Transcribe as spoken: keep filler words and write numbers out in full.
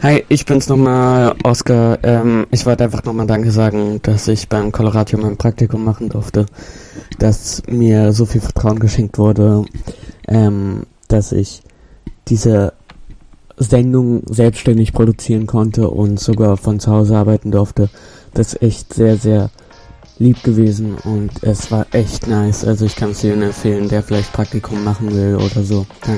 Hi, ich bin's nochmal, Oskar. Ähm, ich wollte einfach nochmal Danke sagen, dass ich beim Coloratio mein Praktikum machen durfte, dass mir so viel Vertrauen geschenkt wurde, ähm, dass ich diese Sendung selbstständig produzieren konnte und sogar von zu Hause arbeiten durfte. Das ist echt sehr, sehr lieb gewesen und es war echt nice. Also ich kann es jedem empfehlen, der vielleicht Praktikum machen will oder so. Danke.